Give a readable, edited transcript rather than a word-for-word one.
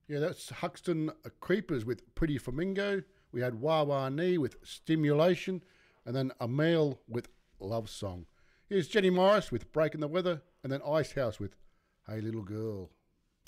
Yeah, that's Huxton Creepers with Pretty Flamingo. We had Wah Wah Nee with Stimulation, and then Emile with Love Song. Here's Jenny Morris with Breaking the Weather, and then Icehouse with Hey Little Girl.